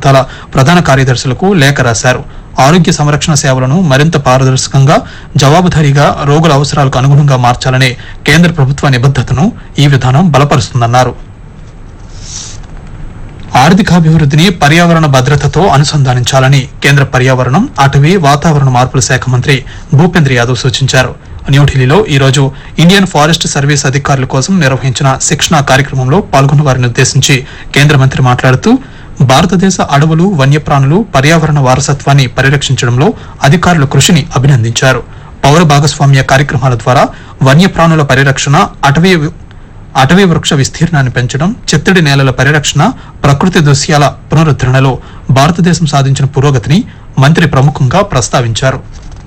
ప్రాంతాల ప్రధాన కార్యదర్శులకు లేఖ రాశారు. ఆరోగ్య సంరక్షణ సేవలను మరింత పారదర్శకంగా, జవాబుదారీగా, రోగుల అవసరాలకు అనుగుణంగా మార్చాలనే కేంద్ర ప్రభుత్వ నిబద్ధతను ఈ విధానం బలపరుస్తుందన్నారు. ఆర్థికాభివృద్ధిని పర్యావరణ భద్రతతో అనుసంధానించాలని కేంద్ర పర్యావరణం, అటవీ, వాతావరణ మార్పుల శాఖ మంత్రి భూపేంద్ర యాదవ్ సూచించారు. న్యూఢిల్లీలో ఈరోజు ఇండియన్ ఫారెస్ట్ సర్వీస్ అధికారుల కోసం నిర్వహించిన శిక్షణా కార్యక్రమంలో పాల్గొన్న వారిని ఉద్దేశించి కేంద్ర మంత్రి మాట్లాడుతూ, భారతదేశ అడవులు, వన్యప్రాణులు, పర్యావరణ వారసత్వాన్ని పరిరక్షించడంలో అధికారుల కృషిని అభినందించారు. పౌర భాగస్వామ్య కార్యక్రమాల ద్వారా వన్యప్రాణుల పరిరక్షణ, అటవీ వృక్ష విస్తీర్ణాన్ని పెంచడం, చిత్తడి నేలల పరిరక్షణ, ప్రకృతి దృశ్యాల పునరుద్ధరణలో భారతదేశం సాధించిన పురోగతిని మంత్రి ప్రముఖంగా ప్రస్తావించారు.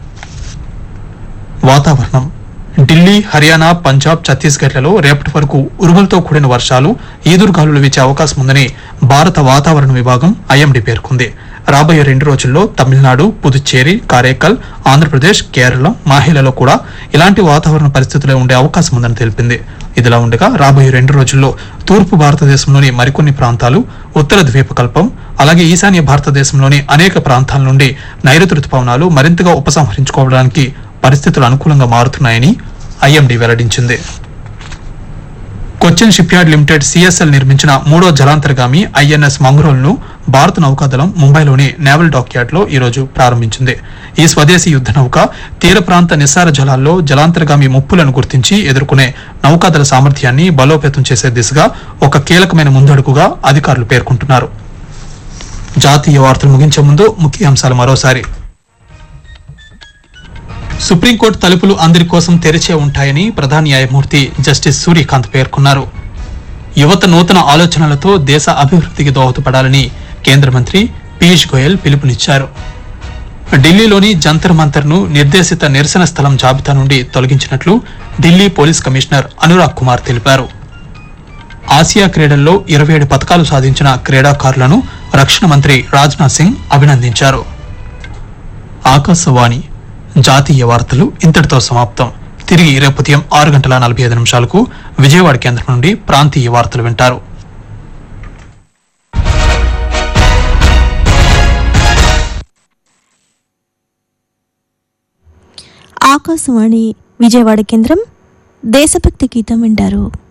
వాతావరణం. ఢిల్లీ, హర్యానా, పంజాబ్, ఛత్తీస్గఢ్లలో రేపటి వరకు ఉరుములతో కూడిన వర్షాలు, ఈదురుగాలులు వీచే అవకాశం ఉందని భారత వాతావరణ విభాగం ఐఎండీ పేర్కొంది. రాబోయే 2 రోజుల్లో తమిళనాడు, పుదుచ్చేరి, కారైకల్, ఆంధ్రప్రదేశ్, కేరళ, మాహిలలో కూడా ఇలాంటి వాతావరణ పరిస్థితులే ఉండే అవకాశం ఉందని తెలిపింది. ఇదిలా ఉండగా రాబోయే 2 రోజుల్లో తూర్పు భారతదేశంలోని మరికొన్ని ప్రాంతాలు, ఉత్తర ద్వీపకల్పం, అలాగే ఈశాన్య భారతదేశంలోని అనేక ప్రాంతాల నుండి నైరుతి రుతుపవనాలు మరింతగా ఉపసంహరించుకోవడానికి పరిస్థితులు అనుకూలంగా మారుతున్నాయని ఐఎండీ వెల్లడించింది. కొచ్చిన్ షిప్యార్డ్ లిమిటెడ్ సిఎస్ఎల్ నిర్మించిన 3వ జలాంతర్గామి ఐఎన్ఎస్ మంగ్రోల్ను భారత నౌకాదళం ముంబైలోని నేవల్ డాక్యార్డ్ లో ఈరోజు ప్రారంభించింది. ఈ స్వదేశీ యుద్ధ నౌక తీర ప్రాంత నిస్సార జలాల్లో జలాంతర్గామి ముప్పులను గుర్తించి ఎదుర్కొనే నౌకాదళ సామర్థ్యాన్ని బలోపేతం చేసే దిశగా ఒక కీలకమైన ముందడుగుగా అధికారులు పేర్కొంటున్నారు. జాతీయ వార్తలు ముగించే ముందు ముఖ్యాంశాలు మరోసారి. సుప్రీంకోర్టు తలుపులు అందరి కోసం తెరిచే ఉంటాయని ప్రధాన న్యాయమూర్తి జస్టిస్ సూర్యకాంత్ పేర్కొన్నారు. యువత నూతన ఆలోచనలతో దేశ అభివృద్ధికి దోహదపడాలని కేంద్ర మంత్రి పీయూష్ గోయల్ పిలుపునిచ్చారు. ఢిల్లీలోని జంతర్ మంతర్ ను నిర్దేశిత నిరసన స్థలం జాబితా నుండి తొలగించినట్లు ఢిల్లీ పోలీస్ కమిషనర్ అనురాగ్ కుమార్ తెలిపారు. ఆసియా క్రీడల్లో 27 పతకాలు సాధించిన క్రీడాకారులను రక్షణ మంత్రి రాజ్నాథ్ సింగ్ అభినందించారు. ఆకాశవాణి జాతీయ వార్తలు ఇంతటితో సమాప్తం. తిరిగి రేపు ఉదయం 6:45 విజయవాడ కేంద్రం నుండి ప్రాంతీయ వార్తలు వింటారు. ఆకాశవాణి విజయవాడ కేంద్రం దేశభక్తి గీతం వింటారు.